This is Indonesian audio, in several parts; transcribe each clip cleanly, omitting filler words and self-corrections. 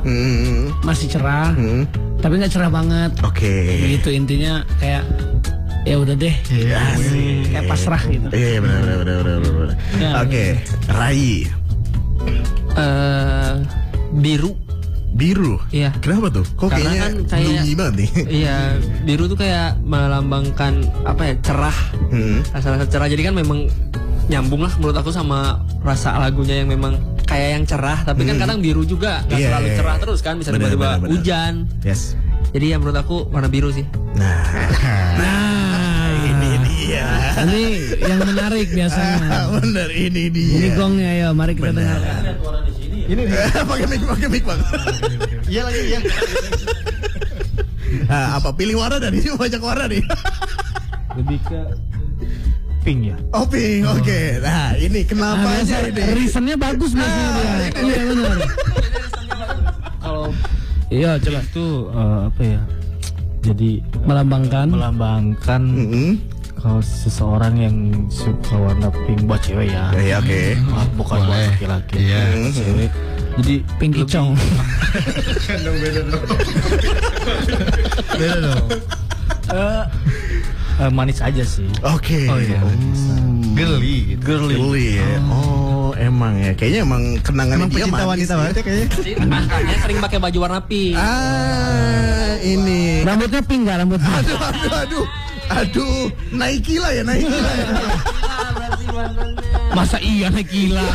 masih cerah, tapi nggak cerah banget. Oke. Gitu intinya kayak ya udah deh, kayak pasrah gitu. Iya benar. Ya. Oke, Rai. Biru. Iya. Kenapa tuh? Kok Karena kayaknya kan kayak gloomy banget nih? Iya, biru tuh kayak melambangkan apa ya, cerah. Rasa cerah. Jadi kan memang nyambung lah menurut aku sama rasa lagunya yang memang kayak yang cerah. Tapi kan kadang biru juga nggak selalu cerah terus kan, bisa tiba-tiba hujan. Yes. Jadi ya menurut aku warna biru sih. Nah, ini dia. Ini yang menarik biasanya. Bener, ini dia. Ini gongnya, ya mari kita dengar. Ini dia. Pakai mic bang. Iya lagi iya. Apa pilih warna dari ini, banyak warna nih. Lebih ke pink ya. Oh pink, oke. Nah ini kenapa aja ini? Reasonnya bagus biasanya dia. Iya benar. Kalau Iya coba. itu apa ya? Jadi Melambangkan. kalau seseorang yang suka warna pink buat cewek ya. Iya oke. Bukan buat laki-laki. Iya. Buat cewek. Jadi Pink Icong. beda dong. Manis aja sih. Oke. Oh iya. Girly gitu. Girly ya. Oh emang ya. Kayaknya emang kenangan dia pecinta manis wanita ya. banget ya kayaknya. Makanya sering pakai baju warna pink. Ini. Rambutnya pink nggak rambutnya? Aduh, Nike lah ya. Masa iya naik gila?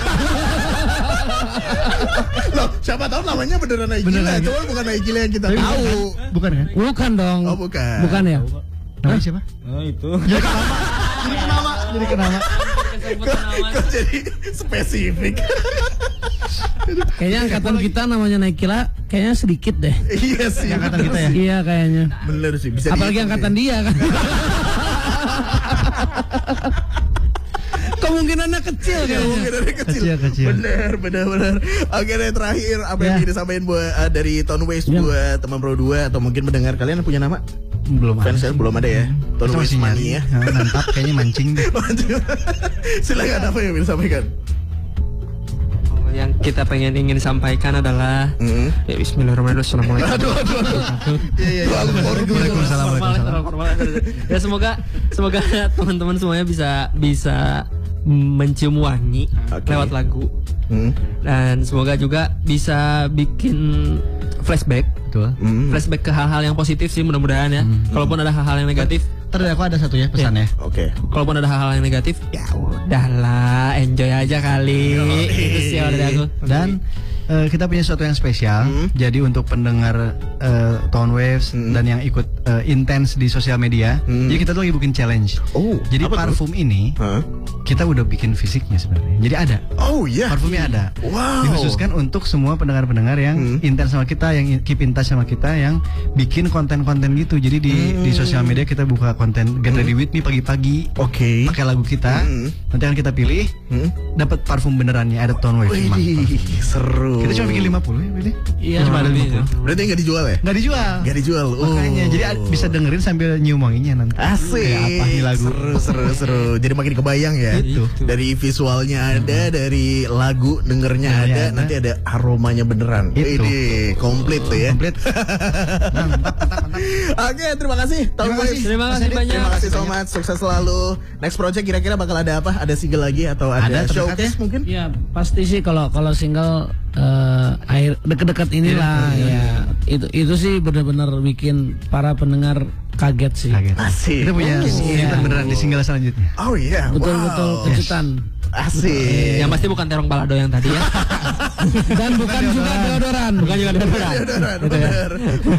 Loh, siapa tahu namanya beneran Nike lah. Cuma bukan Nike yang kita tahu. Bukan kan? Bukan dong. Oh bukan. Bukan ya? Namanya siapa? Oh itu. Jadi kenapa? Kok jadi spesifik? Kayaknya angkatan kita namanya Naikila kayaknya sedikit deh. Iya sih. Angkatan kita ya. Iya kayaknya. Bener sih. Bisa Apalagi angkatan dia kan. Kemungkinannya kecil kayaknya. Kemungkinannya kecil. Kecil. Bener. Oke deh, terakhir apa yang ingin disampaikan buat dari Tone Waves buat teman Pro 2 atau mungkin mendengar, kalian punya nama? Belum Fansnya belum ada ya. Tone Waves Mania. Mantap, kayaknya mancing deh. Silakan, apa yang ingin disampaikan? Yang kita ingin sampaikan adalah ya bismillahirrahmanirrahim. Assalamualaikum. Aduh. Iya. Formal. Ya semoga teman-teman semuanya bisa mencium wangi lewat lagu. Dan semoga juga bisa bikin flashback. Betul. Flashback ke hal-hal yang positif sih mudah-mudahan ya. Kalaupun ada hal-hal yang negatif, Tadi aku ada satu ya pesannya. Oke. kalaupun ada hal-hal yang negatif, ya udahlah, enjoy aja kali. Itu sih dari aku. Dan kita punya sesuatu yang spesial. Jadi untuk pendengar Tone Waves dan yang ikut intens di sosial media, jadi kita tuh lagi bikin challenge. Oh, Jadi apa parfum ini kita udah bikin fisiknya sebenarnya. Jadi ada. Oh iya. Parfumnya ada. Wow. Dikhususkan untuk semua pendengar-pendengar yang intens sama kita, yang keep in touch sama kita, yang bikin konten-konten gitu. Jadi di sosial media kita buka konten Get Ready With Me pagi-pagi. Oke. Pakai lagu kita. Nanti akan kita pilih. Dapat parfum benerannya, ada Tone Waves. Wih, seru. Kita cuma bikin 50 ya, Bede? Iya. Cuma ada 50. Berarti nggak dijual ya? Nggak dijual. Nggak dijual. Makanya, jadi bisa dengerin sambil nyium wanginya nanti. Asik. Kayak apa nih lagu? Seru. Jadi makin kebayang ya. Itu. Dari visualnya ada, dari lagu dengernya ada, ada. nanti ada aromanya beneran. Itu. Ini komplit tuh ya. Komplit. Mantap. Oke, terima kasih. Terima kasih banyak. Terima kasih so much. Sukses selalu. Next project kira-kira bakal ada apa? Ada single lagi atau ada Ada, showcase terdekat mungkin? Ya pasti sih kalau single akhir deket-deket inilah ya. Itu sih benar-benar bikin para pendengar kaget sih. Asik. Kita punya kejutan beneran di single selanjutnya. Oh iya. Betul-betul Wow. kejutan. Asik. Yang pasti bukan terong balado yang tadi ya. Dan bukan juga deodoran. Bukan juga deodoran. Bener.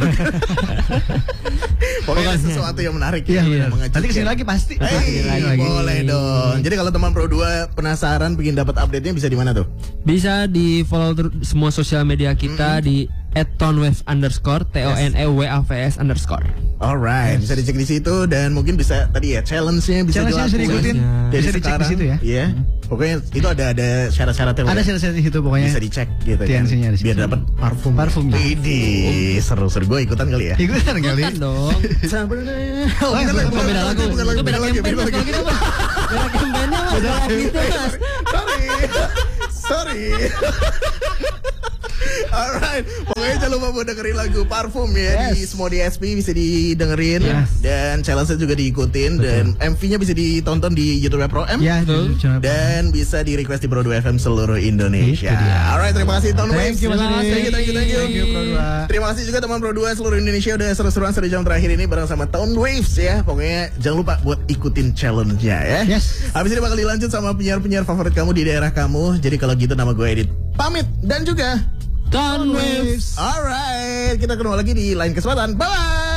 Pokoknya sesuatu yang menarik Iya, benar. mengejutkan. Nanti kesini lagi pasti. Boleh dong. Jadi kalau teman Pro 2 penasaran pengen dapat update-nya bisa di mana tuh? Bisa di follow semua sosial media kita di @tonewave_, TONEWAVS_. Alright, bisa dicek di situ dan mungkin bisa tadi ya challenge-nya bisa Challenge-nya bisa diikutin. Jadi Bisa dicek di situ ya. Iya. Pokoknya itu ada syarat-syaratnya. Ada syarat-syarat di situ pokoknya. Bisa dicek gitu kan. TNC-nya di situ. Biar dapat parfumnya. Ini seru-seru, gue ikutan kali ya. Ikutan kali. Bukan dong. Bukan Beda lagu. Itu beda campaign mas. Kalau gitu mas. Beda campaignnya mas. Beda gitu mas. Sorry. Alright, pokoknya jangan lupa buat dengerin lagu Parfum ya di semua DSP bisa didengerin dan challenge-nya juga diikutin dan MV-nya bisa ditonton di YouTube Pro M dan bisa di request di Pro 2 FM seluruh Indonesia. Alright, terima kasih Tone Waves. Thank you Pro 2. Terima kasih juga teman Pro 2 seluruh Indonesia udah seru-seruan di jam terakhir ini bareng sama Tone Waves ya. Pokoknya jangan lupa buat ikutin challenge-nya ya. Habis ini bakal dilanjut sama penyiar-penyiar favorit kamu di daerah kamu. Jadi kalau gitu nama gue Edit pamit dan juga Tone Waves. Alright, kita ketemu lagi di lain kesempatan. Bye.